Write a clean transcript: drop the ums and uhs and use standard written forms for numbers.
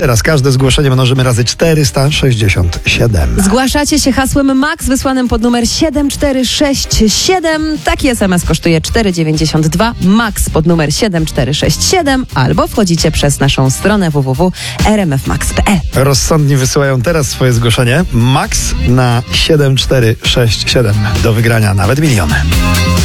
Teraz każde zgłoszenie mnożymy razy 467. Zgłaszacie się hasłem MAX wysłanym pod numer 7467. Taki SMS kosztuje 4,92. MAX pod numer 7467 albo wchodzicie przez naszą stronę www.rmfmax.pl. Rozsądni wysyłają teraz swoje zgłoszenie. Max na 7467. Do wygrania nawet miliony.